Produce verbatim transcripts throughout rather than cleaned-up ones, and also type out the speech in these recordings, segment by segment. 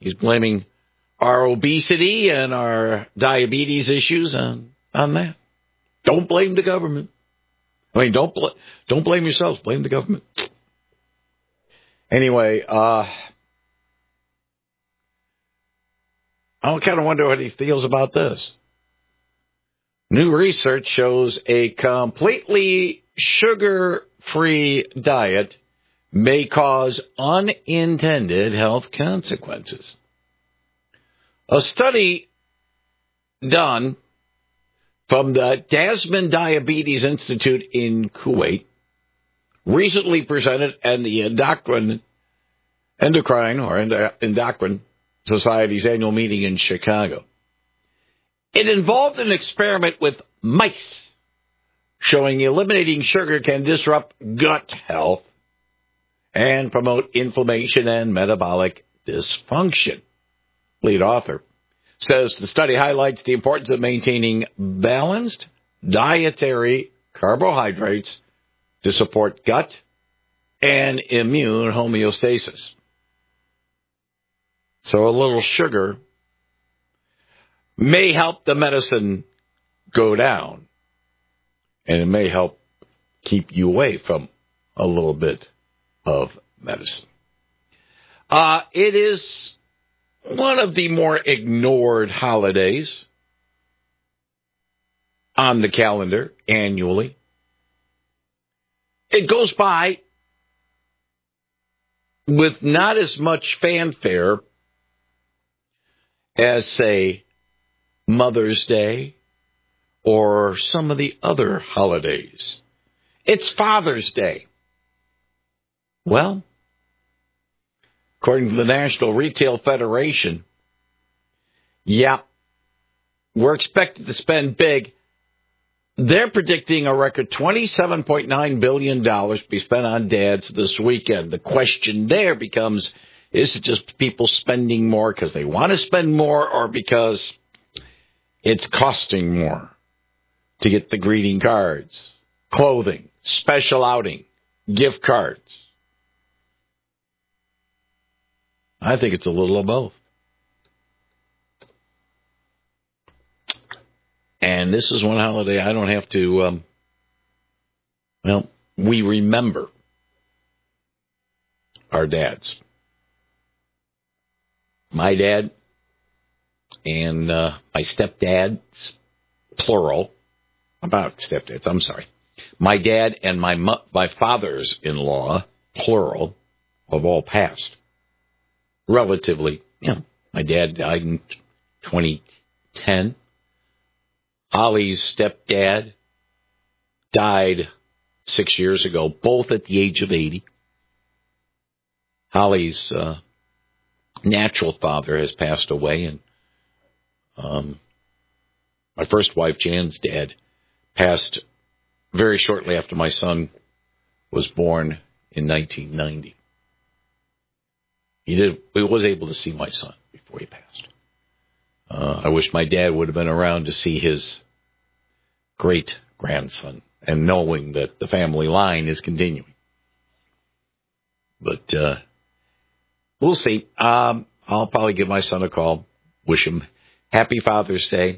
He's blaming our obesity and our diabetes issues on, on that. Don't blame the government. I mean, don't bl- don't blame yourselves. Blame the government. Anyway, uh, I kind of wonder what he feels about this. New research shows a completely sugar-free diet may cause unintended health consequences. A study done from the Dasman Diabetes Institute in Kuwait recently presented at the Endocrine, Endocrine or Endocrine Society's annual meeting in Chicago. It involved an experiment with mice showing eliminating sugar can disrupt gut health and promote inflammation and metabolic dysfunction. Lead author says the study highlights the importance of maintaining balanced dietary carbohydrates to support gut and immune homeostasis. So a little sugar may help the medicine go down, and it may help keep you away from a little bit of medicine. Uh, it is one of the more ignored holidays on the calendar annually. It goes by with not as much fanfare as, say, Mother's Day or some of the other holidays. It's Father's Day. Well, according to the National Retail Federation, yeah, we're expected to spend big. They're predicting a record twenty-seven point nine billion dollars to be spent on dads this weekend. The question there becomes, is it just people spending more because they want to spend more or because it's costing more to get the greeting cards, clothing, special outing, gift cards? I think it's a little of both. And this is one holiday I don't have to, um, well, we remember our dads. My dad and uh, my stepdads, plural, about stepdads, I'm sorry. My dad and my mo- my fathers-in-law, plural, have all passed. Relatively, you know, my dad died in twenty ten. Holly's stepdad died six years ago, both at the age of eighty. Holly's uh, natural father has passed away, and um, my first wife, Jan's dad, passed very shortly after my son was born in nineteen ninety. He did. He was able to see my son before he passed. Uh, I wish my dad would have been around to see his great grandson and knowing that the family line is continuing. But uh, we'll see. Um, I'll probably give my son a call. Wish him happy Father's Day.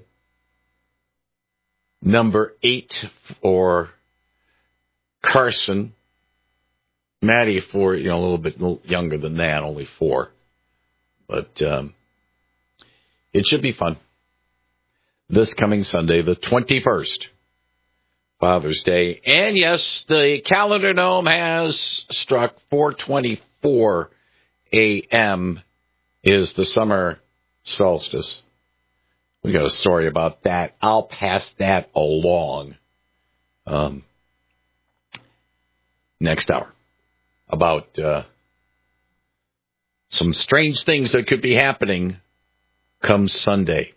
Number eight for Carson. Maddie, four, you know, a little bit younger than that, only four. But um, it should be fun. This coming Sunday, the twenty-first, Father's Day. And yes, the calendar gnome has struck four twenty-four a.m. is the summer solstice. We got a story about that. I'll pass that along um, next hour about uh, some strange things that could be happening come Sunday.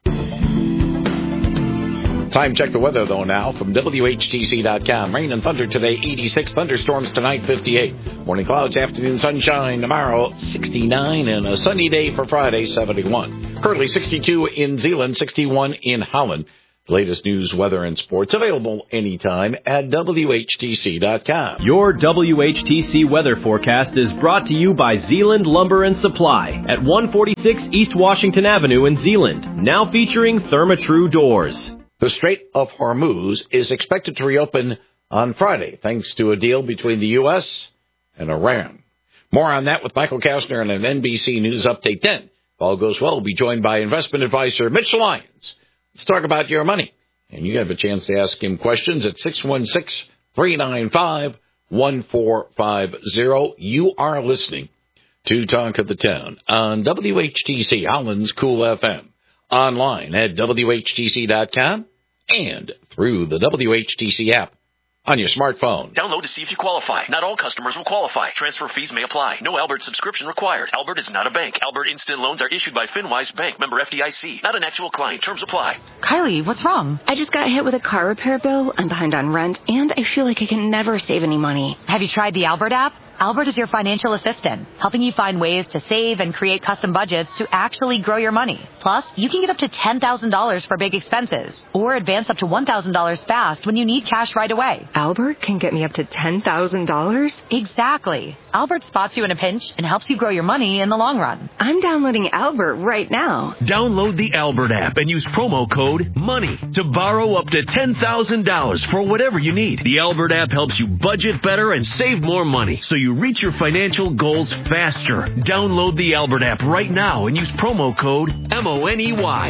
Time check the weather, though, now from W H T C dot com. Rain and thunder today, eighty-six. Thunderstorms tonight, fifty-eight. Morning clouds, afternoon sunshine tomorrow, sixty-nine. And a sunny day for Friday, seventy-one. Currently sixty-two in Zeeland, sixty-one in Holland. Latest news, weather, and sports available anytime at W H T C dot com. Your W H T C weather forecast is brought to you by Zeeland Lumber and Supply at one forty-six East Washington Avenue in Zeeland, now featuring Therma-Tru doors. The Strait of Hormuz is expected to reopen on Friday, thanks to a deal between the U S and Iran. More on that with Michael Kastner and an N B C News update then. If all goes well, we'll be joined by investment advisor Mitch Lyons. Let's talk about your money. And you have a chance to ask him questions at six one six, three nine five, one four five zero. You are listening to Talk of the Town on W H T C, Holland's Cool F M, online at W H T C dot com, and through the W H T C app on your smartphone. Download to see if you qualify. Not all customers will qualify. Transfer fees may apply. No Albert subscription required. Albert is not a bank. Albert Instant Loans are issued by FinWise Bank, member F D I C. Not an actual client. Terms apply. Kylie, what's wrong? I just got hit with a car repair bill. I'm behind on rent, and I feel like I can never save any money. Have you tried the Albert app? Albert is your financial assistant, helping you find ways to save and create custom budgets to actually grow your money. Plus, you can get up to ten thousand dollars for big expenses, or advance up to one thousand dollars fast when you need cash right away. Albert can get me up to ten thousand dollars? Exactly. Albert spots you in a pinch and helps you grow your money in the long run. I'm downloading Albert right now. Download the Albert app and use promo code MONEY to borrow up to ten thousand dollars for whatever you need. The Albert app helps you budget better and save more money, so you reach your financial goals faster. Download the Albert app right now and use promo code M O N E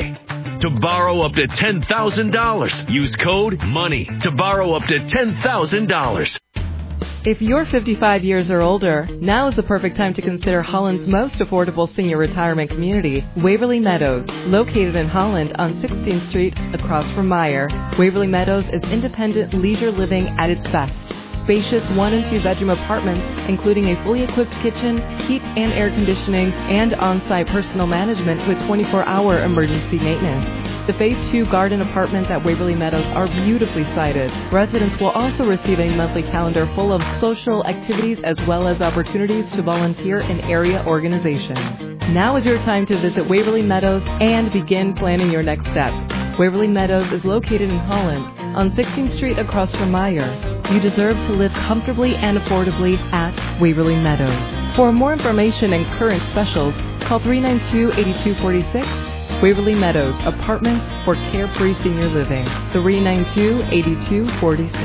Y to borrow up to ten thousand dollars. Use code MONEY to borrow up to ten thousand dollars. If you're fifty-five years or older, now is the perfect time to consider Holland's most affordable senior retirement community, Waverly Meadows. Located in Holland on sixteenth Street across from Meyer, Waverly Meadows is independent leisure living at its best. Spacious one and two bedroom apartments, including a fully equipped kitchen, heat and air conditioning, and on-site personal management with twenty-four hour emergency maintenance. The Phase two garden apartments at Waverly Meadows are beautifully sited. Residents will also receive a monthly calendar full of social activities as well as opportunities to volunteer in area organizations. Now is your time to visit Waverly Meadows and begin planning your next step. Waverly Meadows is located in Holland on sixteenth Street across from Meyer. You deserve to live comfortably and affordably at Waverly Meadows. For more information and current specials, call three nine two, eight two four six. Waverly Meadows, apartments for carefree senior living. three nine two, eight two four six.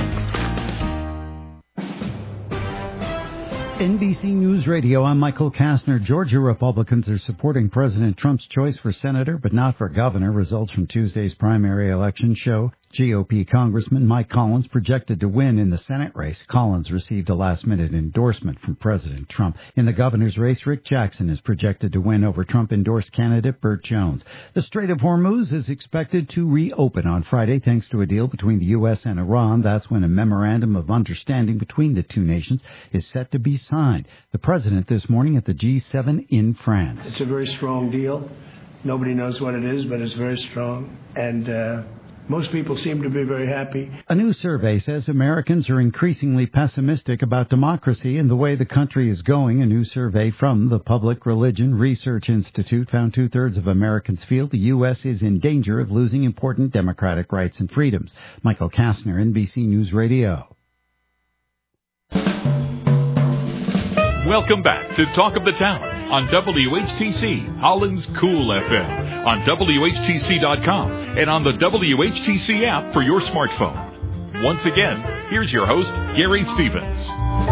N B C News Radio, I'm Michael Kastner. Georgia Republicans are supporting President Trump's choice for senator, but not for governor. Results from Tuesday's primary election show G O P Congressman Mike Collins projected to win in the Senate race. Collins received a last-minute endorsement from President Trump. In the governor's race, Rick Jackson is projected to win over Trump-endorsed candidate Burt Jones. The Strait of Hormuz is expected to reopen on Friday thanks to a deal between the U S and Iran. That's when a memorandum of understanding between the two nations is set to be signed. The president this morning at the G seven in France. It's a very strong deal. Nobody knows what it is, but it's very strong. And uh most people seem to be very happy. A new survey says Americans are increasingly pessimistic about democracy and the way the country is going. A new survey from the Public Religion Research Institute found two-thirds of Americans feel the U S is in danger of losing important democratic rights and freedoms. Michael Kastner, N B C News Radio. Welcome back to Talk of the Town on W H T C, Holland's Cool F M, on W H T C dot com, and on the W H T C app for your smartphone. Once again, here's your host, Gary Stevens.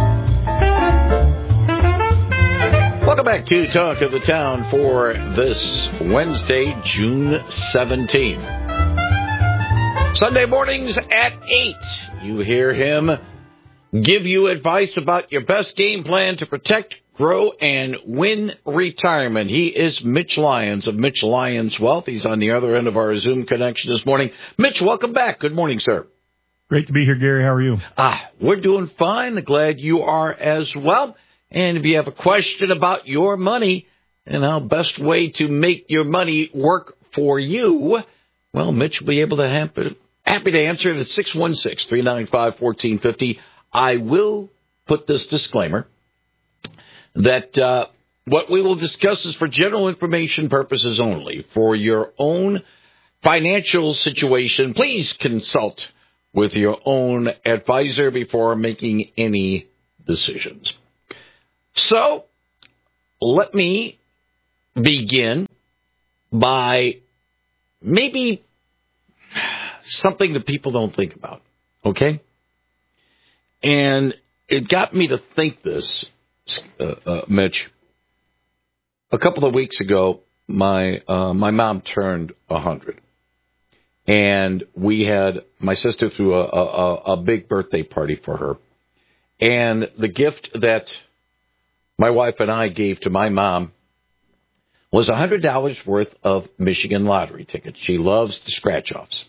Welcome back to Talk of the Town for this Wednesday, June seventeenth. Sunday mornings at eight, you hear him give you advice about your best game plan to protect, grow, and win retirement. He is Mitch Lyons of Mitch Lyons Wealth. He's on the other end of our Zoom connection this morning. Mitch, welcome back. Good morning, sir. Great to be here, Gary. How are you? Ah, we're doing fine. Glad you are as well. And if you have a question about your money and how best way to make your money work for you, well, Mitch will be able to have, happy to answer it at six one six, three nine five, one four five zero. I will put this disclaimer that uh, what we will discuss is for general information purposes only. For your own financial situation, please consult with your own advisor before making any decisions. So, let me begin by maybe something that people don't think about, okay? And it got me to think this, uh, uh, Mitch. A couple of weeks ago, my uh, my mom turned one hundred. And we had, my sister threw a, a, a big birthday party for her. And the gift that my wife and I gave to my mom was one hundred dollars worth of Michigan lottery tickets. She loves the scratch-offs.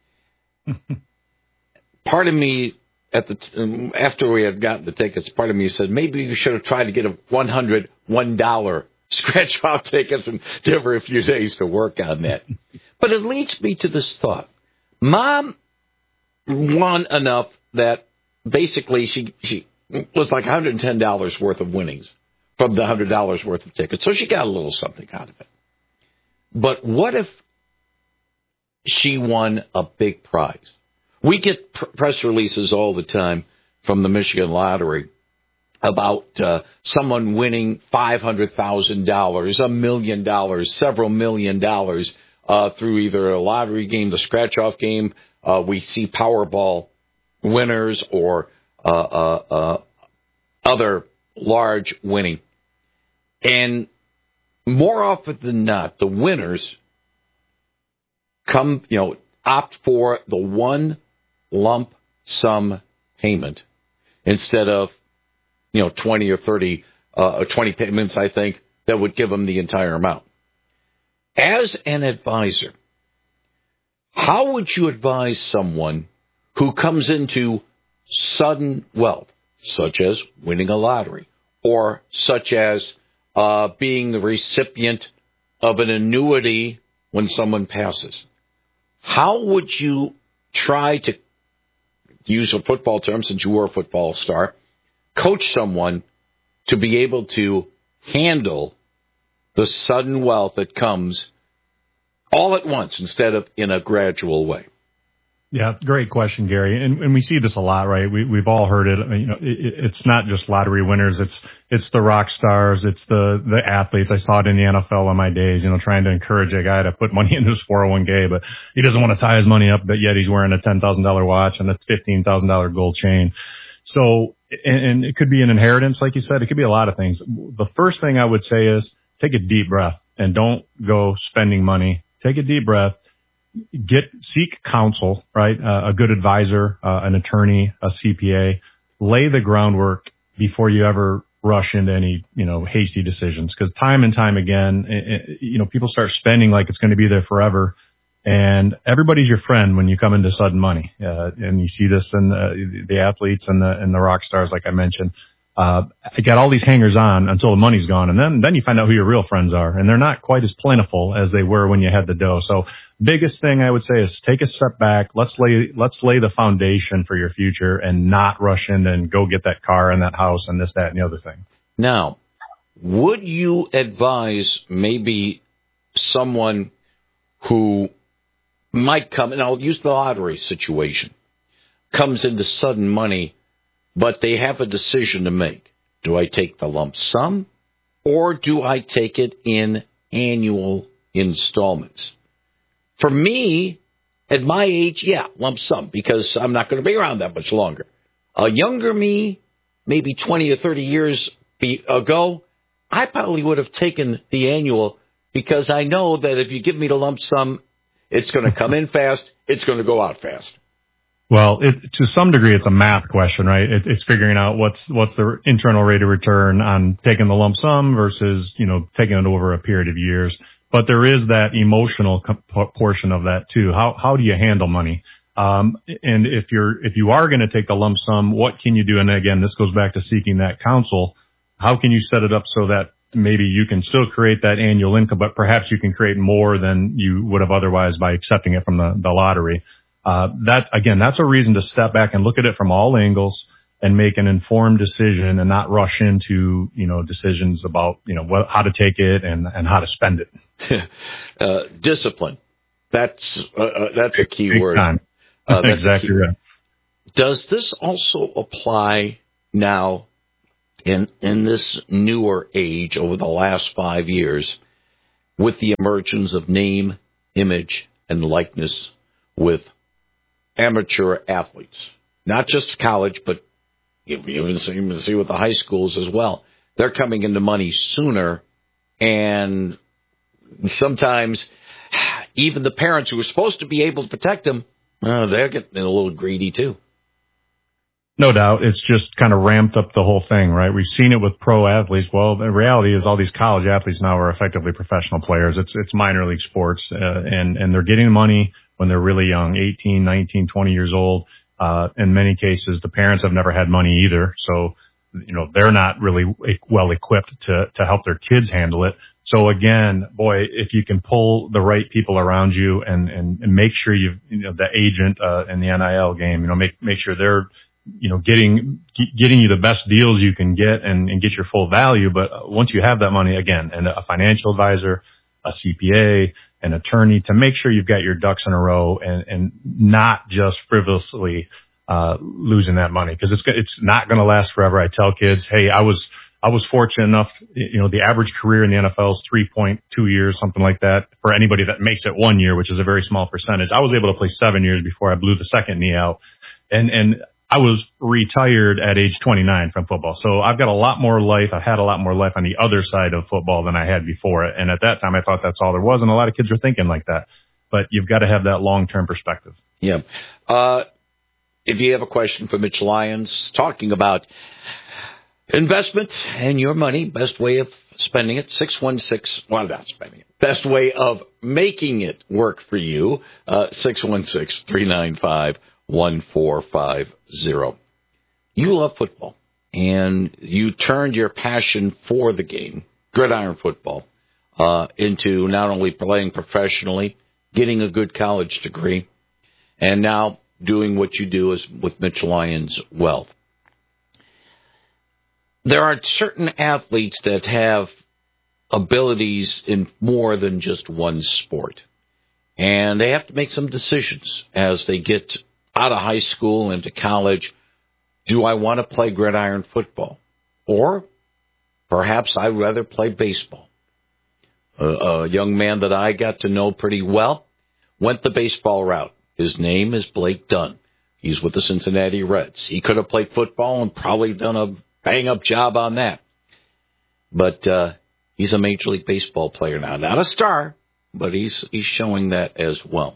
Part of me, at the after we had gotten the tickets, part of me said, maybe you should have tried to get a one hundred one dollar scratch-off tickets and give her a few days to work on that. But it leads me to this thought. Mom won enough that basically she, she was like one hundred ten dollars worth of winnings from the one hundred dollars worth of tickets. So she got a little something out of it. But what if she won a big prize? We get pr- press releases all the time from the Michigan Lottery about uh, someone winning five hundred thousand dollars, a million dollars, several million dollars uh, through either a lottery game, the scratch-off game. Uh, we see Powerball winners or uh, uh, uh, other large winning. And more often than not, the winners come, you know, opt for the one lump sum payment instead of, you know, twenty or thirty, uh, or twenty payments, I think, that would give them the entire amount. As an advisor, how would you advise someone who comes into sudden wealth, such as winning a lottery, or such as uh, being the recipient of an annuity when someone passes? How would you try to, use a football term since you were a football star, coach someone to be able to handle the sudden wealth that comes all at once instead of in a gradual way? Yeah, great question, Gary. And, and we see this a lot, right? We, we've all heard it. You know, it, it's not just lottery winners. It's, it's the rock stars. It's the, the athletes. I saw it in the N F L in my days, you know, trying to encourage a guy to put money into his four oh one k, but he doesn't want to tie his money up, but yet he's wearing a ten thousand dollars watch and a fifteen thousand dollars gold chain. So, and, and it could be an inheritance, like you said. It could be a lot of things. The first thing I would say is take a deep breath and don't go spending money. Take a deep breath. Get, seek counsel, right? Uh, a good advisor, uh, an attorney, a C P A. Lay the groundwork before you ever rush into any, you know, hasty decisions. Because time and time again, it, it, you know, people start spending like it's going to be there forever. And everybody's your friend when you come into sudden money. Uh, and you see this in the, the athletes and the, and the rock stars, like I mentioned. Uh, I got all these hangers on until the money's gone. And then, then you find out who your real friends are. And they're not quite as plentiful as they were when you had the dough. So biggest thing I would say is take a step back. Let's lay, let's lay the foundation for your future and not rush in and go get that car and that house and this, that, and the other thing. Now, would you advise maybe someone who might come, and I'll use the lottery situation, comes into sudden money, but they have a decision to make. Do I take the lump sum or do I take it in annual installments? For me, at my age, yeah, lump sum, because I'm not going to be around that much longer. A younger me, maybe twenty or thirty years ago, I probably would have taken the annual because I know that if you give me the lump sum, it's going to come in fast, it's going to go out fast. Well, it, to some degree, it's a math question, right? It, it's figuring out what's what's the internal rate of return on taking the lump sum versus, you know, taking it over a period of years. But there is that emotional comp- portion of that too. How how do you handle money? Um, and if you're if you are going to take the lump sum, what can you do? And again, this goes back to seeking that counsel. How can you set it up so that maybe you can still create that annual income, but perhaps you can create more than you would have otherwise by accepting it from the, the lottery? Uh, that, again, that's a reason to step back and look at it from all angles and make an informed decision and not rush into, you know, decisions about, you know, what, how to take it and, and how to spend it. uh, discipline That's uh, uh, that's a key Big word. Time. Uh, that's exactly right. Does this also apply now in in this newer age over the last five years with the emergence of name, image, and likeness with amateur athletes? Not just college, but you even see, see with the high schools as well. They're coming into money sooner, and sometimes even the parents who are supposed to be able to protect them, uh, they're getting a little greedy too. No doubt. It's just kind of ramped up the whole thing, right? We've seen it with pro athletes. Well, the reality is all these college athletes now are effectively professional players. It's it's minor league sports, uh, and, and they're getting money when they're really young, eighteen, nineteen, twenty years old. Uh, in many cases, the parents have never had money either. So, you know, they're not really well equipped to, to help their kids handle it. So again, boy, if you can pull the right people around you and, and, and make sure you've, you know, the agent, uh, in the N I L game, you know, make, make sure they're, you know, getting, getting you the best deals you can get and, and get your full value. But once you have that money, again, and a financial advisor, a C P A, an attorney, to make sure you've got your ducks in a row and, and not just frivolously, uh, losing that money. Cause it's, it's not going to last forever. I tell kids, hey, I was, I was fortunate enough, you know, the average career in the N F L is three point two years, something like that. For anybody that makes it one year, which is a very small percentage, I was able to play seven years before I blew the second knee out. And, and I was retired at age twenty-nine from football. So I've got a lot more life. I've had a lot more life on the other side of football than I had before it. And at that time, I thought that's all there was. And a lot of kids are thinking like that. But you've got to have that long-term perspective. Yeah. Uh, if you have a question for Mitch Lyons, talking about investment and your money, best way of spending it, six one six, well, not spending it, best way of making it work for you, uh, six one six, three nine five, one four five zero. You love football, and you turned your passion for the game, gridiron football, uh, into not only playing professionally, getting a good college degree, and now doing what you do is with Mitch Lyons Wealth. There are certain athletes that have abilities in more than just one sport, and they have to make some decisions as they get out of high school into college. Do I want to play gridiron football? Or perhaps I'd rather play baseball. A, a young man that I got to know pretty well went the baseball route. His name is Blake Dunn. He's with the Cincinnati Reds. He could have played football and probably done a bang-up job on that. But uh, he's a Major League Baseball player now. Not a star, but he's he's showing that as well.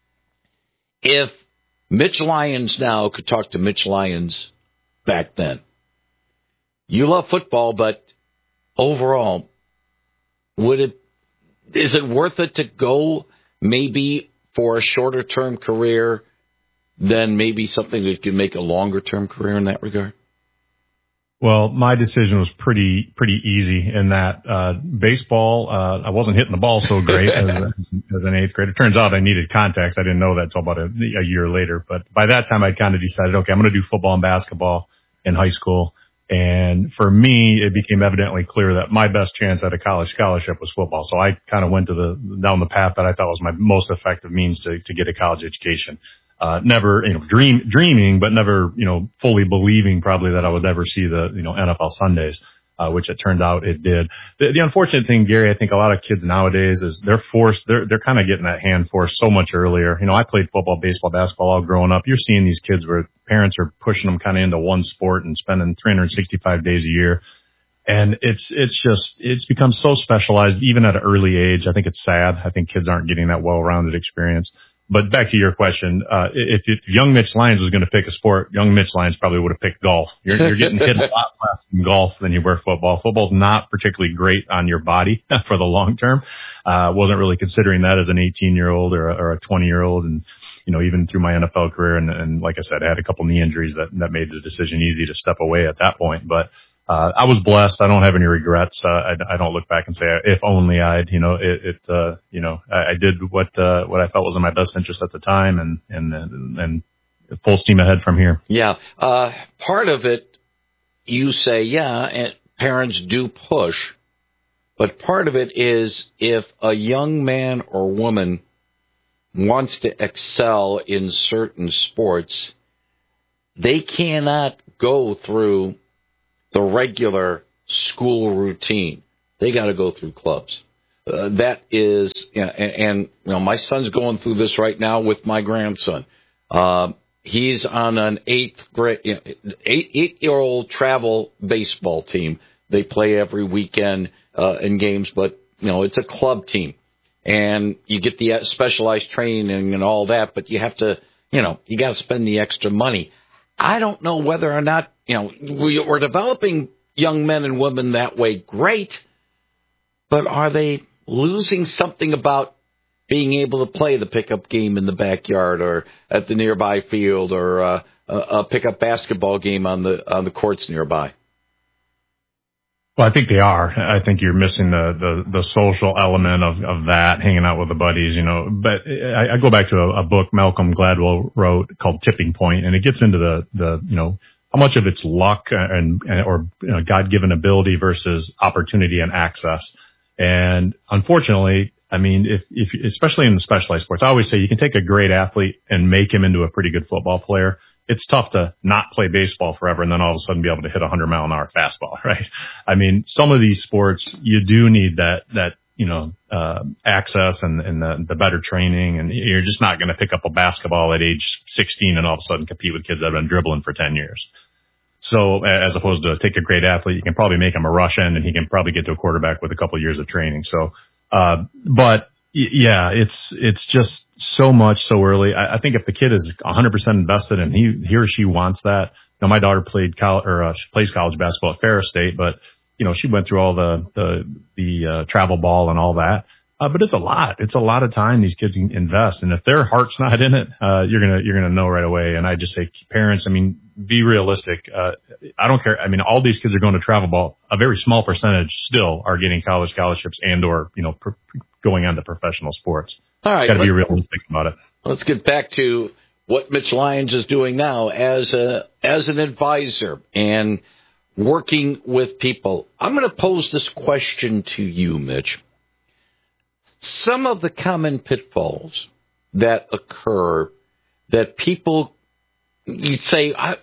If Mitch Lyons now could talk to Mitch Lyons back then, you love football, but overall, would it is it worth it to go maybe for a shorter-term career than maybe something that could make a longer-term career in that regard? Well, my decision was pretty pretty easy in that uh baseball, uh I wasn't hitting the ball so great as, as an eighth grader. Turns out I needed context. I didn't know that until about a, a year later. But by that time, I'd kind of decided, okay, I'm going to do football and basketball in high school. And for me, it became evidently clear that my best chance at a college scholarship was football. So I kind of went to the down the path that I thought was my most effective means to, to get a college education. Uh, never, you know, dream, dreaming, but never, you know, fully believing probably that I would ever see the, you know, N F L Sundays, uh, which it turned out it did. The, the unfortunate thing, Gary, I think a lot of kids nowadays is they're forced, they're, they're kind of getting that hand forced so much earlier. You know, I played football, baseball, basketball all growing up. You're seeing these kids where parents are pushing them kind of into one sport and spending three hundred sixty-five days a year. And it's, it's just, it's become so specialized even at an early age. I think it's sad. I think kids aren't getting that well-rounded experience. But back to your question, uh, if, if young Mitch Lyons was going to pick a sport, young Mitch Lyons probably would have picked golf. You're, you're getting hit a lot less in golf than you were football. Football's not particularly great on your body for the long term. Uh, wasn't really considering that as an eighteen year old or a, or a twenty year old. And, you know, even through my N F L career. And, and like I said, I had a couple knee injuries that, that made the decision easy to step away at that point. But Uh, I was blessed. I don't have any regrets. Uh, I, I don't look back and say, if only I'd, you know, it, it uh, you know, I, I did what, uh, what I felt was in my best interest at the time and, and, and, and full steam ahead from here. Yeah. Uh, part of it, you say, yeah, and parents do push, but part of it is if a young man or woman wants to excel in certain sports, they cannot go through the regular school routine. They got to go through clubs. Uh, that is, you know, and, and you know, my son's going through this right now with my grandson. Uh, he's on an eighth grade, you know, eight eight year old travel baseball team. They play every weekend uh, in games, but you know, it's a club team, and you get the specialized training and all that. But you have to, you know, you got to spend the extra money. I don't know whether or not, you know, we, we're developing young men and women that way. Great, but are they losing something about being able to play the pickup game in the backyard or at the nearby field, or uh, a, a pickup basketball game on the on the courts nearby? Well, I think they are. I think you're missing the, the, the social element of, of that, hanging out with the buddies, you know. But I, I go back to a, a book Malcolm Gladwell wrote called Tipping Point, and it gets into the, the you know, how much of it's luck and, and or you know, God-given ability versus opportunity and access. And unfortunately, I mean, if, if, especially in the specialized sports, I always say you can take a great athlete and make him into a pretty good football player. It's tough to not play baseball forever and then all of a sudden be able to hit a hundred mile an hour fastball, right? I mean, some of these sports, you do need that, that, you know, uh, access and, and the, the better training, and you're just not going to pick up a basketball at age sixteen and all of a sudden compete with kids that have been dribbling for ten years. So as opposed to take a great athlete, you can probably make him a rush end and he can probably get to a quarterback with a couple of years of training. So, uh, but yeah, it's, it's just so much so early. I, I think if the kid is one hundred percent invested and he, he or she wants that, you know, my daughter played college or uh, she plays college basketball at Ferris State, but you know, she went through all the, the, the, uh, travel ball and all that. Uh, but it's a lot. It's a lot of time these kids can invest. And if their heart's not in it, uh, you're going to, you're going to know right away. And I just say parents, I mean, be realistic. Uh, I don't care. I mean, all these kids are going to travel ball. A very small percentage still are getting college scholarships and or, you know, pr- going on to professional sports. All right. Got to be realistic about it. Let's get back to what Mitch Lyons is doing now as a, as an advisor and working with people. I'm going to pose this question to you, Mitch. Some of the common pitfalls that occur that people, you'd say, I,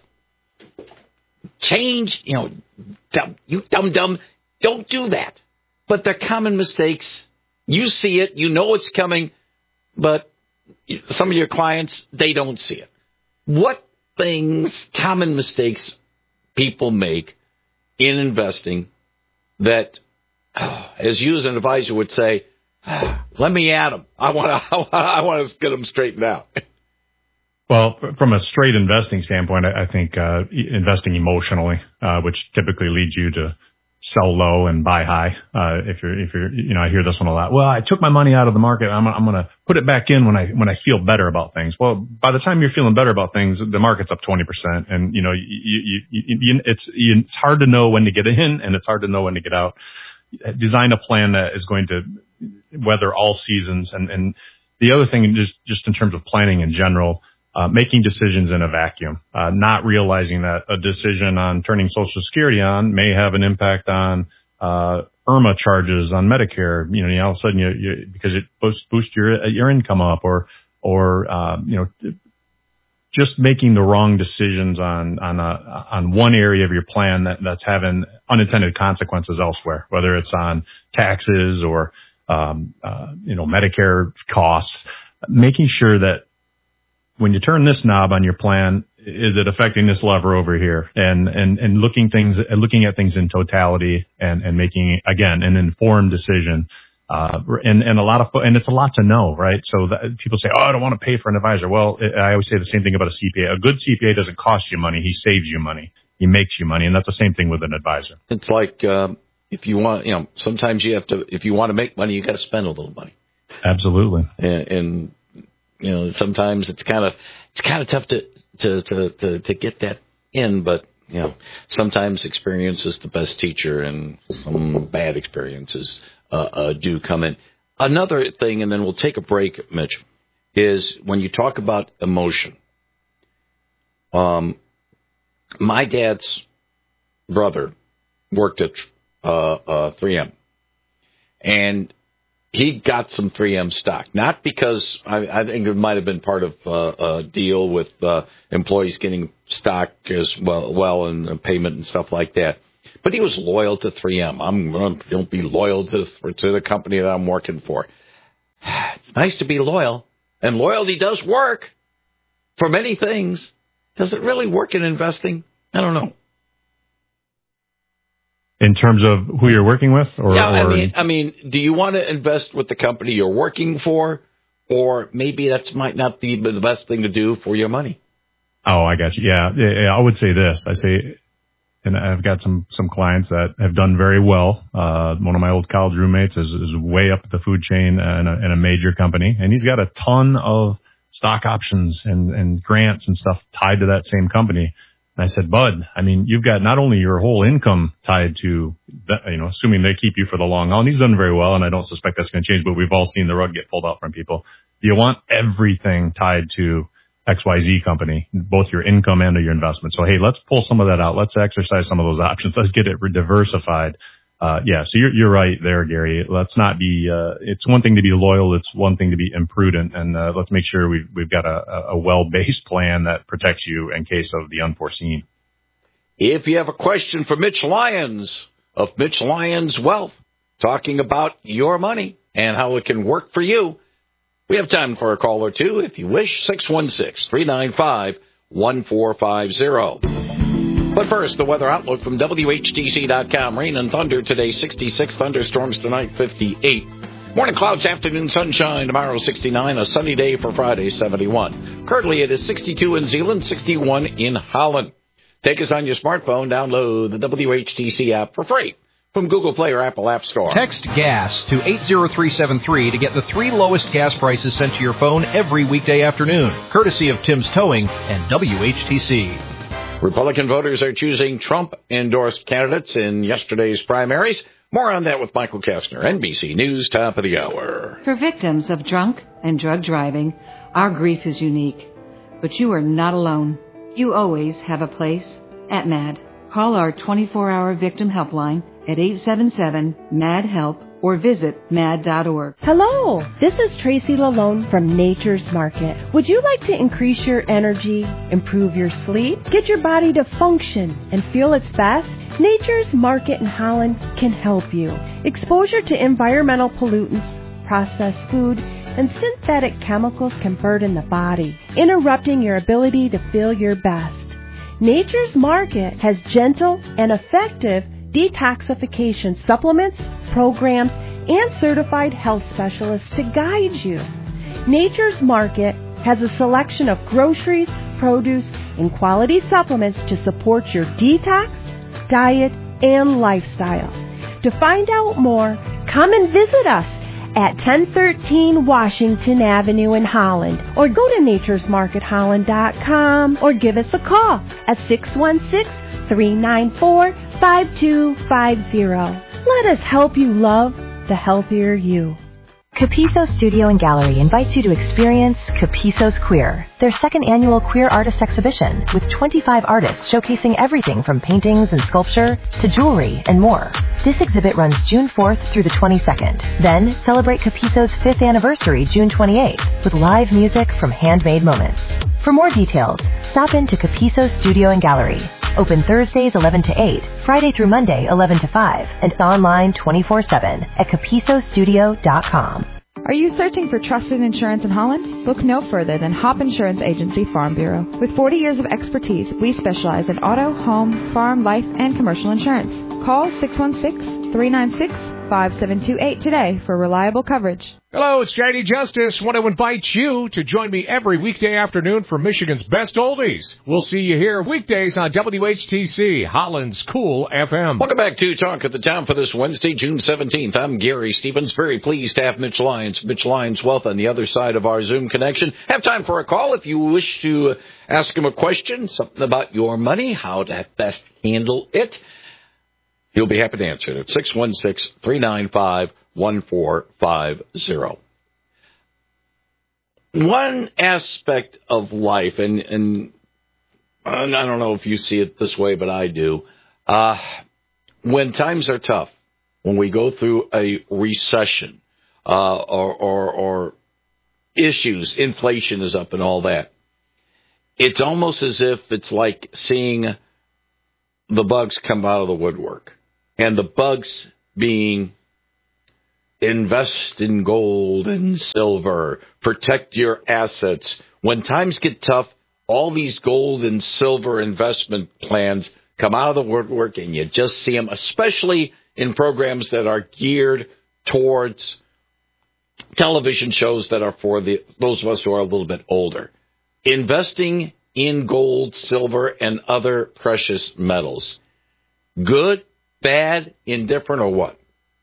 change, you know, dumb, you dumb dumb, don't do that. But they're common mistakes. You see it, you know it's coming, but some of your clients, they don't see it. What things, common mistakes people make in investing that, as you as an advisor would say, let me at them. I want to. I want to get them straightened out. Well, from a straight investing standpoint, I think uh, investing emotionally, uh, which typically leads you to sell low and buy high. Uh, if you're, if you're, you know, I hear this one a lot. Well, I took my money out of the market. I'm, I'm going to put it back in when I when I feel better about things. Well, by the time you're feeling better about things, the market's up twenty percent, and you know, you, you, you, you, it's it's hard to know when to get in, and it's hard to know when to get out. Design a plan that is going to weather all seasons. And, and the other thing, just, just in terms of planning in general, uh, making decisions in a vacuum, uh, not realizing that a decision on turning Social Security on may have an impact on, uh, IRMA charges on Medicare. You know, you know all of a sudden you, you because it boosts, boosts your, your income up, or, or, uh, you know, just making the wrong decisions on, on a, on one area of your plan that, that's having unintended consequences elsewhere, whether it's on taxes or, um, uh, you know, Medicare costs, making sure that when you turn this knob on your plan, is it affecting this lever over here? And, and, and looking things, looking at things in totality and, and making, again, an informed decision. Uh, and, and a lot of, and it's a lot to know, right? So that people say, oh, I don't want to pay for an advisor. Well, I always say the same thing about a C P A. A good C P A doesn't cost you money. He saves you money. He makes you money. And that's the same thing with an advisor. It's like, um, if you want, you know, sometimes you have to, if you want to make money, you got to spend a little money. Absolutely. And, and, you know, sometimes it's kind of, it's kind of tough to, to, to, to, to get that in, but, you know, sometimes experience is the best teacher, and some bad experiences Uh, uh, do come in. Another thing, and then we'll take a break, Mitch, is when you talk about emotion. Um, my dad's brother worked at uh, uh, three M, and he got some three M stock, not because I, I think it might have been part of uh, a deal with uh, employees getting stock as well, well and payment and stuff like that. But he was loyal to three M. I'm going to be loyal to, to the company that I'm working for. It's nice to be loyal, and loyalty does work for many things. Does it really work in investing? I don't know. In terms of who you're working with? Or, yeah, I or... mean, I mean, do you want to invest with the company you're working for, or maybe that might not be the best thing to do for your money? Oh, I got you. Yeah, yeah, I would say this. I say, and I've got some, some clients that have done very well. Uh, one of my old college roommates is, is way up the food chain in a, in a major company, and he's got a ton of stock options and, and grants and stuff tied to that same company. And I said, Bud, I mean, you've got not only your whole income tied to that, you know, assuming they keep you for the long haul, and he's done very well, and I don't suspect that's going to change, but we've all seen the rug get pulled out from people. You want everything tied to X Y Z company, both your income and your investment. So, hey, let's pull some of that out. Let's exercise some of those options. Let's get it diversified. Uh, yeah, so you're, you're right there, Gary. Let's not be, uh, it's one thing to be loyal. It's one thing to be imprudent. And, uh, let's make sure we've, we've got a, a well-based plan that protects you in case of the unforeseen. If you have a question for Mitch Lyons of Mitch Lyons Wealth, talking about your money and how it can work for you, we have time for a call or two if you wish. six one six, three nine five, one four five zero. But first, the weather outlook from W H T C dot com. Rain and thunder today, sixty-six. Thunderstorms tonight, fifty-eight. Morning clouds, afternoon sunshine. Tomorrow, sixty-nine. A sunny day for Friday, seventy-one. Currently, it is sixty-two in Zeeland, sixty-one in Holland. Take us on your smartphone. Download the W H T C app for free from Google Play or Apple App Store. Text GAS to eight zero three seven three to get the three lowest gas prices sent to your phone every weekday afternoon, courtesy of Tim's Towing and W H T C. Republican voters are choosing Trump-endorsed candidates in yesterday's primaries. More on that with Michael Kastner, N B C News, top of the hour. For victims of drunk and drug driving, our grief is unique. But you are not alone. You always have a place at MAD. Call our twenty-four hour victim helpline at eight seven seven, M A D, HELP or visit mad dot org. Hello, this is Tracy Lalone from Nature's Market. Would you like to increase your energy, improve your sleep, get your body to function and feel its best? Nature's Market in Holland can help you. Exposure to environmental pollutants, processed food, and synthetic chemicals can burden the body, interrupting your ability to feel your best. Nature's Market has gentle and effective detoxification supplements, programs, and certified health specialists to guide you. Nature's Market has a selection of groceries, produce, and quality supplements to support your detox, diet, and lifestyle. To find out more, come and visit us at ten thirteen Washington Avenue in Holland, or go to natures market holland dot com, or give us a call at six one six, three nine four, five two five zero. Let us help you love the healthier you. Capiso Studio and Gallery invites you to experience Capiso's Queer, their second annual Queer Artist Exhibition, with twenty-five artists showcasing everything from paintings and sculpture to jewelry and more. This exhibit runs June fourth through the twenty-second. Then celebrate Capiso's fifth anniversary, June twenty-eighth, with live music from Handmade Moments. For more details, stop into Capiso Studio and Gallery. Open Thursdays eleven to eight, Friday through Monday eleven to five, and online twenty-four seven at capiso studio dot com. Are you searching for trusted insurance in Holland? Look no further than Hop Insurance Agency Farm Bureau. With forty years of expertise, we specialize in auto, home, farm, life, and commercial insurance. Call six one six, three nine six, five seven two eight today for reliable coverage. Hello, it's J D Justice. Want to invite you to join me every weekday afternoon for Michigan's Best Oldies. We'll see you here weekdays on W H T C, Holland's Cool F M. Welcome back to Talk at the Town for this Wednesday, June seventeenth. I'm Gary Stevens. Very pleased to have Mitch Lyons, Mitch Lyons Wealth on the other side of our Zoom connection. Have time for a call if you wish to ask him a question, something about your money, how to best handle it. He'll be happy to answer it at six one six, three nine five, one four five zero. One aspect of life, and, and I don't know if you see it this way, but I do. Uh, when times are tough, when we go through a recession, uh, or, or, or issues, inflation is up and all that. It's almost as if it's like seeing the bugs come out of the woodwork. And the bugs being invest in gold and silver, protect your assets. When times get tough, all these gold and silver investment plans come out of the woodwork, and you just see them, especially in programs that are geared towards television shows that are for the those of us who are a little bit older. Investing in gold, silver, and other precious metals. Good, bad, indifferent, or what?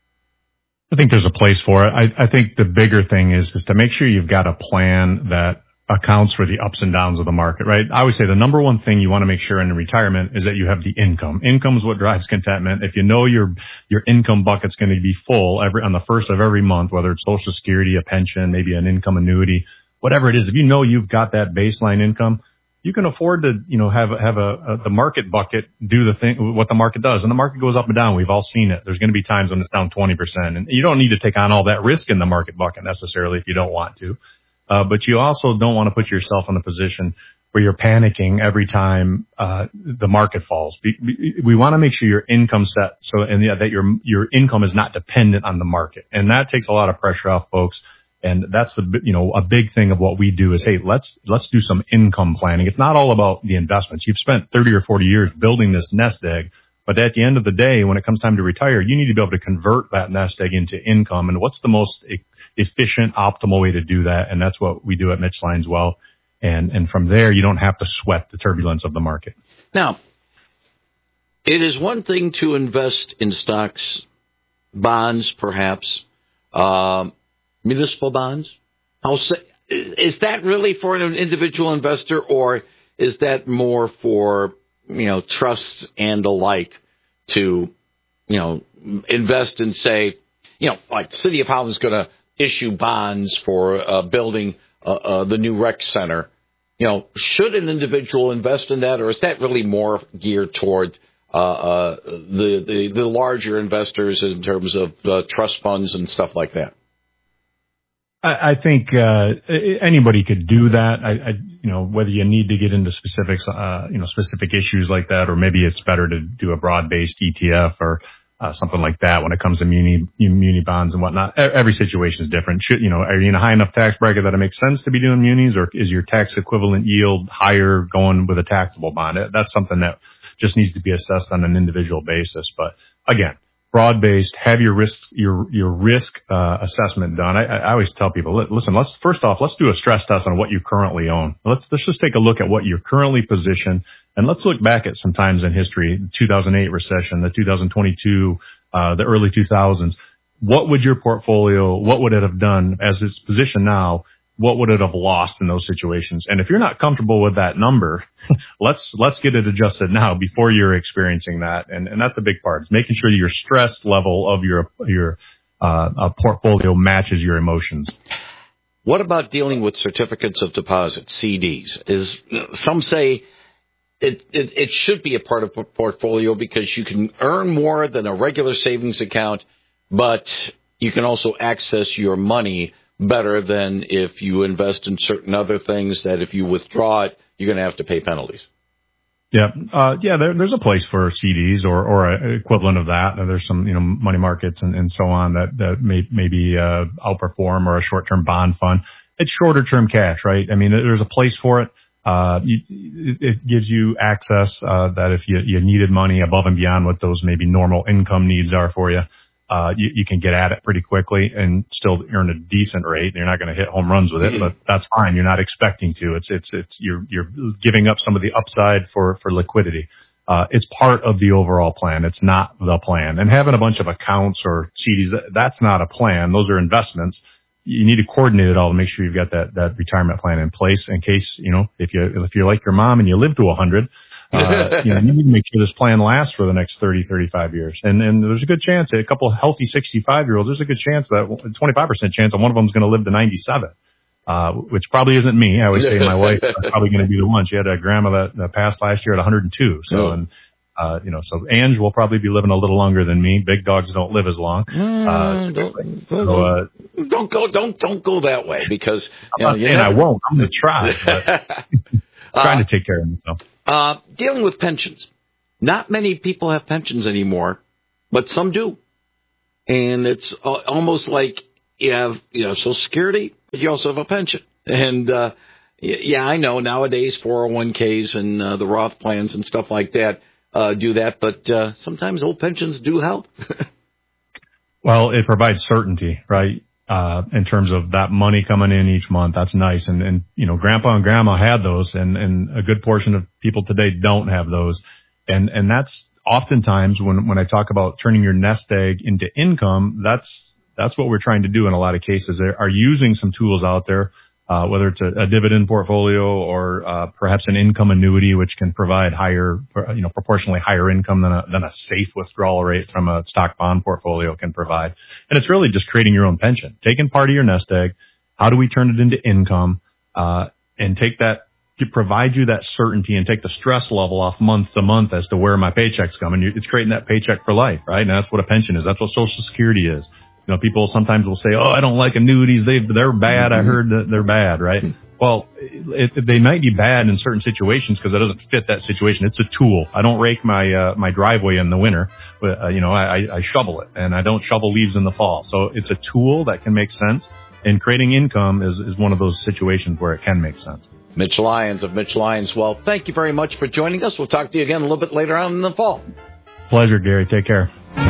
I think there's a place for it. I, I think the bigger thing is is to make sure you've got a plan that accounts for the ups and downs of the market, right? I would say the number one thing you want to make sure in retirement is that you have the income. Income is what drives contentment. If you know your your income bucket's going to be full every on the first of every month, whether it's Social Security, a pension, maybe an income annuity, whatever it is, if you know you've got that baseline income, you can afford to, you know, have have a, a the market bucket do the thing what the market does, and the market goes up and down. We've all seen it. There's going to be times when it's down twenty percent, and you don't need to take on all that risk in the market bucket necessarily if you don't want to. Uh, but you also don't want to put yourself in a position where you're panicking every time uh, the market falls. We, we want to make sure your income set so and yeah, that your your income is not dependent on the market, and that takes a lot of pressure off folks. And that's the, you know, a big thing of what we do is, hey, let's, let's do some income planning. It's not all about the investments. You've spent thirty or forty years building this nest egg, but at the end of the day, when it comes time to retire, you need to be able to convert that nest egg into income. And what's the most e- efficient, optimal way to do that? And that's what we do at Mitchell as well. And, and from there, you don't have to sweat the turbulence of the market. Now, it is one thing to invest in stocks, bonds, perhaps, um, municipal bonds? How say, is that really for an individual investor, or is that more for, you know, trusts and the like to, you know, invest and say, you know, like City of Holland's going to issue bonds for uh, building uh, uh, the new rec center. You know, should an individual invest in that, or is that really more geared toward uh, uh, the, the the larger investors in terms of uh, trust funds and stuff like that? I think uh anybody could do that. I, I, you know, whether you need to get into specifics, uh, you know, specific issues like that, or maybe it's better to do a broad-based E T F or uh, something like that when it comes to muni, muni bonds and whatnot. Every situation is different. Should, you know, are you in a high enough tax bracket that it makes sense to be doing munis, or is your tax equivalent yield higher going with a taxable bond? That's something that just needs to be assessed on an individual basis. But again, broad-based, have your risk, your, your risk, uh, assessment done. I, I always tell people, listen, let's, first off, let's do a stress test on what you currently own. Let's, let's just take a look at what you're currently positioned, and let's look back at some times in history, the two thousand eight recession, the two thousand twenty-two, uh, the early two thousands. What would your portfolio, what would it have done as it's positioned now? What would it have lost in those situations? And if you're not comfortable with that number, let's let's get it adjusted now before you're experiencing that. And, and that's a big part. It's making sure your stress level of your your uh, uh, portfolio matches your emotions. What about dealing with certificates of deposit, C Ds? Is some say it, it it should be a part of a portfolio because you can earn more than a regular savings account, but you can also access your money better than if you invest in certain other things that if you withdraw it, you're going to have to pay penalties. Yeah. Uh, yeah, there, there's a place for C Ds or, or a equivalent of that. There's some, you know, money markets and, and so on that, that may, maybe, uh, outperform, or a short-term bond fund. It's shorter term cash, right? I mean, there's a place for it. Uh, you, it gives you access, uh, that if you, you needed money above and beyond what those maybe normal income needs are for you, Uh, you, you can get at it pretty quickly and still earn a decent rate. You're not going to hit home runs with it, but that's fine. You're not expecting to. It's, it's, it's, you're, you're giving up some of the upside for, for liquidity. Uh, it's part of the overall plan. It's not the plan. And having a bunch of accounts or C Ds, that's not a plan. Those are investments. You need to coordinate it all to make sure you've got that, that retirement plan in place in case, you know, if you, if you're like your mom and you live to a hundred, uh, you know, you need to make sure this plan lasts for the next thirty, thirty-five years. And, and there's a good chance, a couple of healthy sixty-five year olds, there's a good chance that twenty-five percent chance that one of them is going to live to ninety-seven, uh, which probably isn't me. I always say my wife is probably going to be the one. She had a grandma that, that passed last year at one hundred two. So, oh. and, Uh, you know, so Ange will probably be living a little longer than me. Big dogs don't live as long. Uh, don't, so, uh, don't go, don't, don't go that way because you I'm know, you and never... I won't. I'm going to try. But trying uh, to take care of myself. Uh, dealing with pensions. Not many people have pensions anymore, but some do. And it's uh, almost like you have, you know, Social Security, but you also have a pension. And, uh, yeah, I know nowadays four oh one k's and uh, the Roth plans and stuff like that uh, do that, but uh, sometimes old pensions do help. Well, it provides certainty, right? Uh, in terms of that money coming in each month. That's nice. And, and, you know, grandpa and grandma had those, and, and a good portion of people today don't have those. And, and that's oftentimes when, when I talk about turning your nest egg into income, that's, that's what we're trying to do in a lot of cases. They are using some tools out there, uh, whether it's a, a dividend portfolio or, uh, perhaps an income annuity, which can provide higher, you know, proportionally higher income than a, than a safe withdrawal rate from a stock bond portfolio can provide. And it's really just creating your own pension, taking part of your nest egg. How do we turn it into income, uh, and take that, to provide you that certainty and take the stress level off month to month as to where my paycheck's coming. It's creating that paycheck for life, right? And that's what a pension is. That's what Social Security is. You know, people sometimes will say, oh, I don't like annuities. They, they're bad. I heard that they're bad, right? Well, it, it, they might be bad in certain situations because it doesn't fit that situation. It's a tool. I don't rake my, uh, my driveway in the winter, but, uh, you know, I, I shovel it, and I don't shovel leaves in the fall. So it's a tool that can make sense, and creating income is, is one of those situations where it can make sense. Mitch Lyons of Mitch Lyons Wealth, thank you very much for joining us. We'll talk to you again a little bit later on in the fall. Pleasure, Gary. Take care.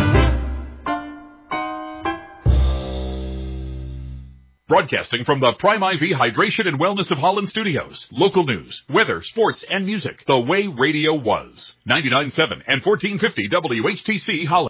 Broadcasting from the Prime I V Hydration and Wellness of Holland studios. Local news, weather, sports, and music. The way radio was. ninety-nine point seven and fourteen fifty W H T C Holland.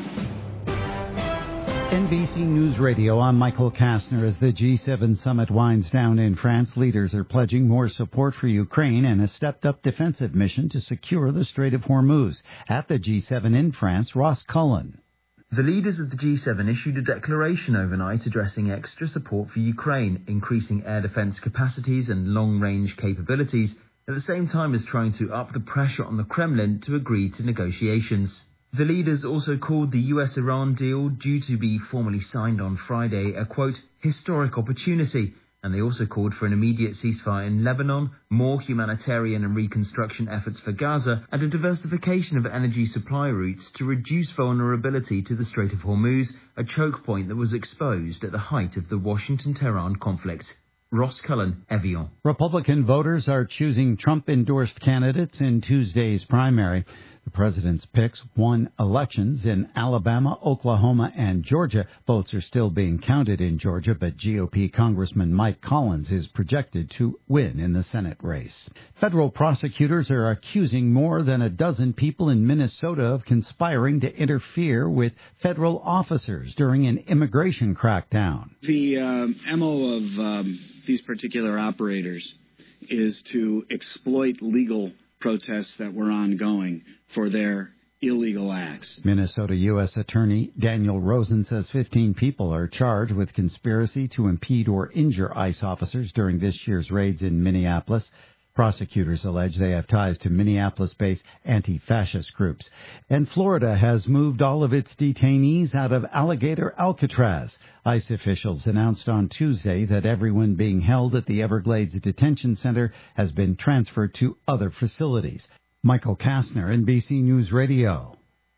N B C News Radio, I'm Michael Kastner. As the G seven summit winds down in France, leaders are pledging more support for Ukraine and a stepped-up defensive mission to secure the Strait of Hormuz. At the G seven in France, Ross Cullen. The leaders of the G seven issued a declaration overnight addressing extra support for Ukraine, increasing air defense capacities and long-range capabilities, at the same time as trying to up the pressure on the Kremlin to agree to negotiations. The leaders also called the U S Iran deal, due to be formally signed on Friday, a, quote, historic opportunity, and they also called for an immediate ceasefire in Lebanon, more humanitarian and reconstruction efforts for Gaza, and a diversification of energy supply routes to reduce vulnerability to the Strait of Hormuz, a choke point that was exposed at the height of the Washington-Tehran conflict. Ross Cullen, Evian. Republican voters are choosing Trump-endorsed candidates in Tuesday's primary. The president's picks won elections in Alabama, Oklahoma, and Georgia. Votes are still being counted in Georgia, but G O P Congressman Mike Collins is projected to win in the Senate race. Federal prosecutors are accusing more than a dozen people in Minnesota of conspiring to interfere with federal officers during an immigration crackdown. The um, M O of um, these particular operators is to exploit legal protests that were ongoing for their illegal acts. Minnesota U S Attorney Daniel Rosen says fifteen people are charged with conspiracy to impede or injure ICE officers during this year's raids in Minneapolis. Prosecutors allege they have ties to Minneapolis-based anti-fascist groups. And Florida has moved all of its detainees out of Alligator Alcatraz. ICE officials announced on Tuesday that everyone being held at the Everglades Detention Center has been transferred to other facilities. Michael Kastner, N B C News Radio.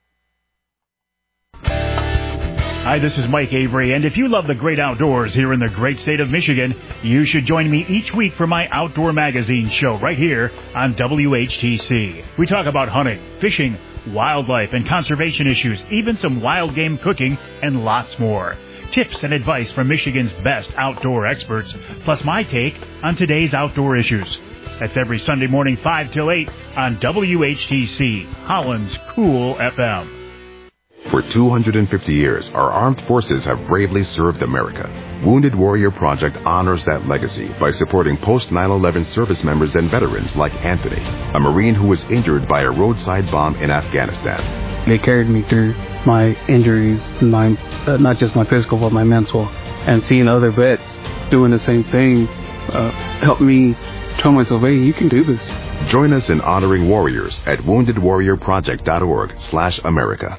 Hi, this is Mike Avery, and if you love the great outdoors here in the great state of Michigan, you should join me each week for my Outdoor Magazine show right here on W H T C. We talk about hunting, fishing, wildlife, and conservation issues, even some wild game cooking, and lots more. Tips and advice from Michigan's best outdoor experts, plus my take on today's outdoor issues. That's every Sunday morning, five till eight on W H T C, Holland's Cool F M. For two hundred fifty years, our armed forces have bravely served America. Wounded Warrior Project honors that legacy by supporting post nine eleven service members and veterans like Anthony, a Marine who was injured by a roadside bomb in Afghanistan. They carried me through my injuries, my uh, not just my physical, but my mental. And seeing other vets doing the same thing uh, helped me tell myself, hey, you can do this. Join us in honoring warriors at wounded warrior project dot org slash America.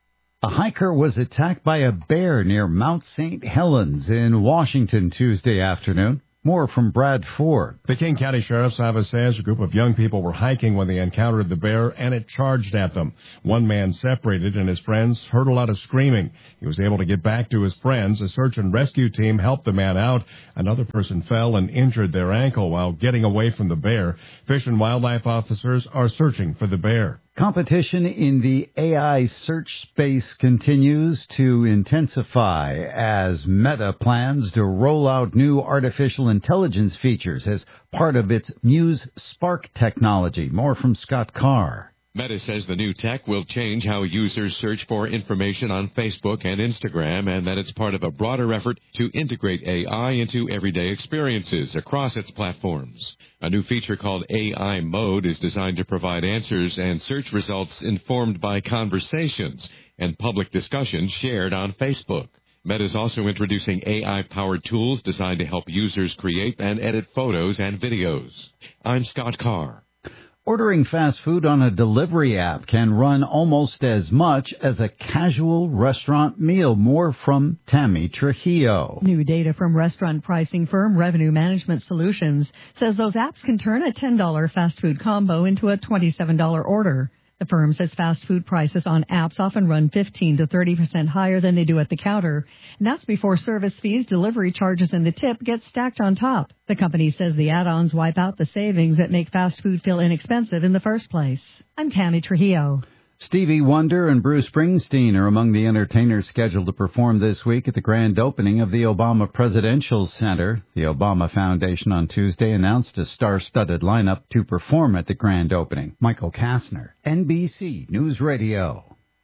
A hiker was attacked by a bear near Mount Saint Helens in Washington Tuesday afternoon. More from Brad Ford. The King County Sheriff's Office says a group of young people were hiking when they encountered the bear, and it charged at them. One man separated, and his friends heard a lot of screaming. He was able to get back to his friends. A search and rescue team helped the man out. Another person fell and injured their ankle while getting away from the bear. Fish and wildlife officers are searching for the bear. Competition in the A I search space continues to intensify as Meta plans to roll out new artificial intelligence features as part of its Muse Spark technology. More from Scott Carr. Meta says the new tech will change how users search for information on Facebook and Instagram, and that it's part of a broader effort to integrate A I into everyday experiences across its platforms. A new feature called A I Mode is designed to provide answers and search results informed by conversations and public discussions shared on Facebook. Meta is also introducing A I-powered tools designed to help users create and edit photos and videos. I'm Scott Carr. Ordering fast food on a delivery app can run almost as much as a casual restaurant meal. More from Tammy Trujillo. New data from restaurant pricing firm Revenue Management Solutions says those apps can turn a ten dollars fast food combo into a twenty-seven dollars order. The firm says fast food prices on apps often run fifteen to thirty percent higher than they do at the counter, and that's before service fees, delivery charges, and the tip get stacked on top. The company says the add-ons wipe out the savings that make fast food feel inexpensive in the first place. I'm Tammy Trujillo. Stevie Wonder and Bruce Springsteen are among the entertainers scheduled to perform this week at the grand opening of the Obama Presidential Center. The Obama Foundation on Tuesday announced a star-studded lineup to perform at the grand opening. Michael Kastner, N B C News Radio.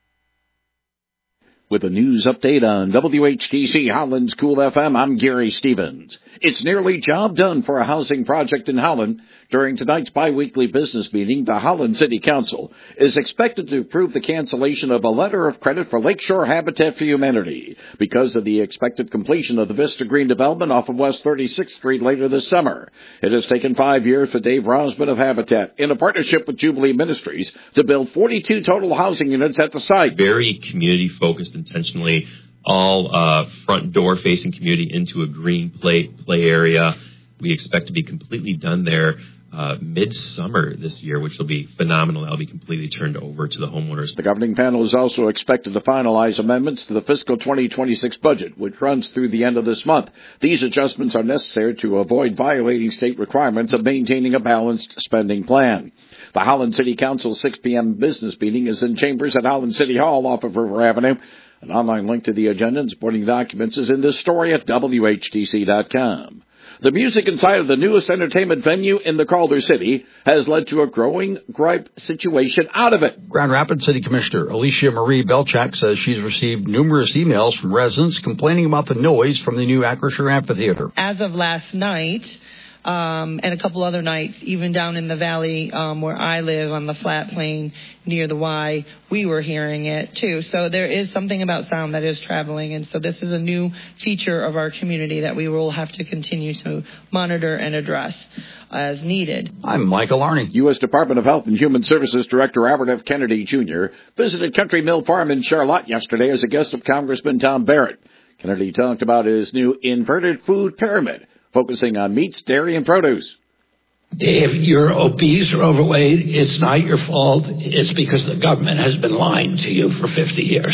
With a news update on W H T C Holland's Cool F M, I'm Gary Stevens. It's nearly job done for a housing project in Holland. During tonight's biweekly business meeting, the Holland City Council is expected to approve the cancellation of a letter of credit for Lakeshore Habitat for Humanity because of the expected completion of the Vista Green development off of West thirty-sixth Street later this summer. It has taken five years for Dave Rosman of Habitat, in a partnership with Jubilee Ministries, to build forty-two total housing units at the site. Very community-focused, intentionally, all uh, front door facing community into a green play play area. We expect to be completely done there uh, midsummer this year, which will be phenomenal. That'll be completely turned over to the homeowners. The governing panel is also expected to finalize amendments to the fiscal twenty twenty-six budget, which runs through the end of this month. These adjustments are necessary to avoid violating state requirements of maintaining a balanced spending plan. The Holland City Council six p.m. business meeting is in chambers at Holland City Hall off of River Avenue. An online link to the agenda and supporting documents is in this story at W H T C dot com. The music inside of the newest entertainment venue in the Calder City has led to a growing gripe situation out of it. Grand Rapids City Commissioner Alicia Marie Belchak says she's received numerous emails from residents complaining about the noise from the new Acrisure Amphitheater. As of last night, Um, and a couple other nights, even down in the valley um, where I live on the flat plain near the Y, we were hearing it too. So there is something about sound that is traveling, and so this is a new feature of our community that we will have to continue to monitor and address as needed. I'm Michael Arney. U S Department of Health and Human Services Director Robert F. Kennedy Junior visited Country Mill Farm in Charlotte yesterday as a guest of Congressman Tom Barrett. Kennedy talked about his new inverted food pyramid, focusing on meats, dairy, and produce. If you're obese or overweight, it's not your fault. It's because the government has been lying to you for fifty years.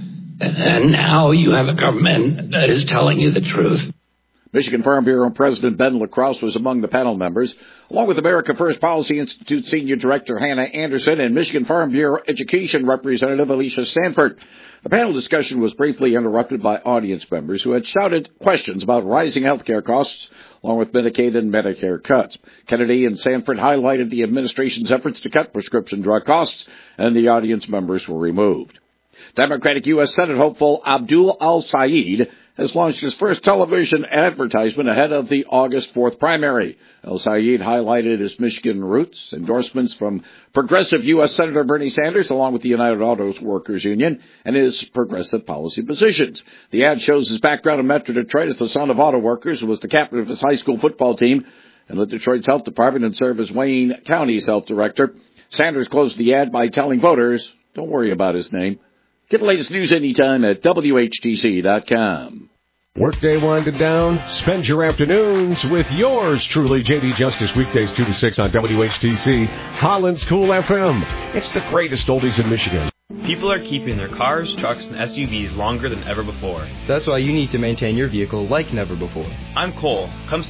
And now you have a government that is telling you the truth. Michigan Farm Bureau President Ben LaCrosse was among the panel members, along with America First Policy Institute Senior Director Hannah Anderson and Michigan Farm Bureau Education Representative Alicia Sanford. The panel discussion was briefly interrupted by audience members who had shouted questions about rising health care costs, along with Medicaid and Medicare cuts. Kennedy and Sanford highlighted the administration's efforts to cut prescription drug costs, and the audience members were removed. Democratic U S Senate hopeful Abdul Al-Sayed has launched his first television advertisement ahead of the August fourth primary. Al-Sayed highlighted his Michigan roots, endorsements from progressive U S Senator Bernie Sanders, along with the United Auto Workers Union, and his progressive policy positions. The ad shows his background in Metro Detroit as the son of auto workers, who was the captain of his high school football team, and let Detroit's Health Department serve as Wayne County's health director. Sanders closed the ad by telling voters, don't worry about his name. Get the latest news anytime at W H T C dot com. Workday winding down. Spend your afternoons with yours truly, J D Justice, weekdays two to six on W H T C, Holland's Cool F M. It's the greatest oldies in Michigan. People are keeping their cars, trucks, and S U Vs longer than ever before. That's why you need to maintain your vehicle like never before. I'm Cole. Come